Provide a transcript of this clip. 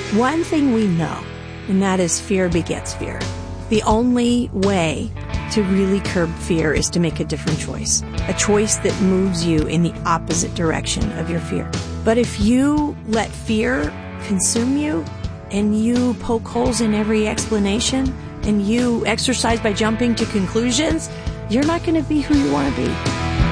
One thing we know, and that is fear begets fear. The only way to really curb fear is to make a different choice, a choice that moves you in the opposite direction of your fear. But if you let fear consume you and you poke holes in every explanation and you exercise by jumping to conclusions, you're not going to be who you want to be.